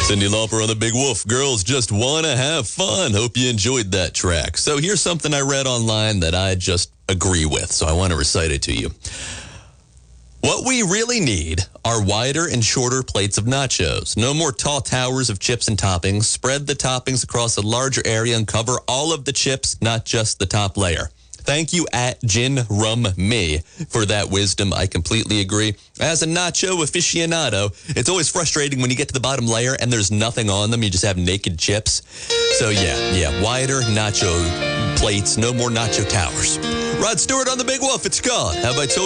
Cyndi Lauper on the Big Wolf. Girls just want to have fun. Hope you enjoyed that track. So here's something I read online that I just agree with, so I want to recite it to you. What we really need are wider and shorter plates of nachos. No more tall towers of chips and toppings. Spread the toppings across a larger area and cover all of the chips, not just the top layer. Thank you at Gin Rum Me for that wisdom. I completely agree. As a nacho aficionado, it's always frustrating when you get to the bottom layer and there's nothing on them. You just have naked chips. So yeah, wider nacho plates, no more nacho towers. Rod Stewart on the Big Wolf. It's gone. Have I told